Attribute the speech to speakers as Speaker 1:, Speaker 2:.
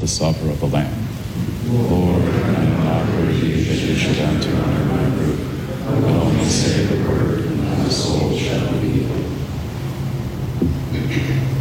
Speaker 1: the supper of the Lamb. Lord, I am not worthy that you should enter under my roof, but only say the word, and my soul shall be healed.